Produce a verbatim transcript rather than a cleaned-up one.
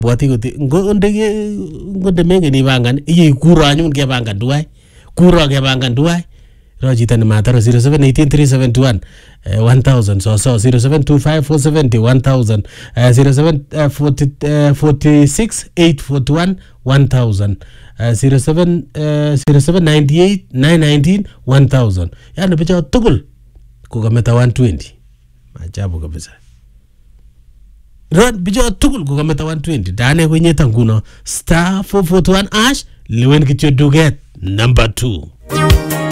Buati kuti ngo ndege ngo demenge ni bangan iye kuro anyun ke bangan duai kuro ke bangan duai rojita ni mataro zero seven one eight three seven two one one thousand so so zero seven two five four seven zero one thousand zero seven four six eight four one one thousand zero seven zero seven nine eight nine nineteen one thousand yani picha tugul kukameta one twenty majabu kabisa. Rod bijo tugul kukameta one twenty dane kwenye tanguno star four four one ash liwen kityo duget number two.